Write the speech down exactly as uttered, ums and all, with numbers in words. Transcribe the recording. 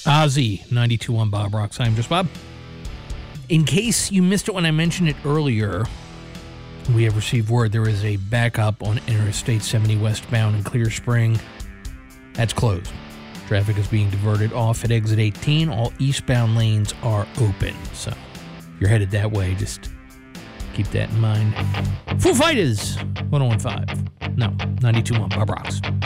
Ozzy, ninety-two point one Bob Rocks. I'm just Bob. In case you missed it when I mentioned it earlier, we have received word there is a backup on Interstate seventy westbound in Clear Spring. That's closed. Traffic is being diverted off at exit eighteen. All eastbound lanes are open. So if you're headed that way, just keep that in mind. Foo Fighters, one oh one point five. No, ninety-two point one Bob Rocks.